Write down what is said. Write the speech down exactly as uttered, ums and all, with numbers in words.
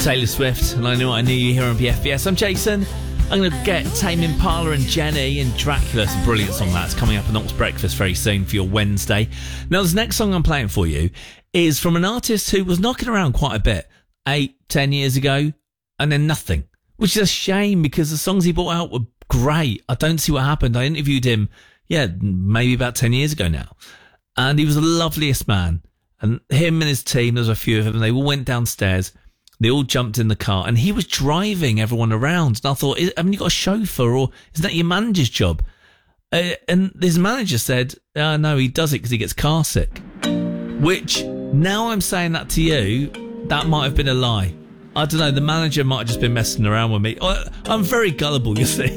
Taylor Swift, and I Knew What I Knew You here on B F B S. I'm Jason. I'm going to get Tame Impala and Jenny and Dracula. It's a brilliant song that's coming up on Knox Breakfast very soon for your Wednesday. Now, this next song I'm playing for you is from an artist who was knocking around quite a bit eight, ten years ago, and then nothing, which is a shame because the songs he brought out were great. I don't see what happened. I interviewed him, yeah, maybe about ten years ago now, and he was the loveliest man. And him and his team, there's a few of them, they all went downstairs. They all jumped in the car, and he was driving everyone around. And I thought, haven't you got a chauffeur, or isn't that your manager's job? Uh, and his manager said, oh, no, he does it because he gets car sick. Which, now I'm saying that to you, that might have been a lie. I don't know, the manager might have just been messing around with me. I'm very gullible, you see.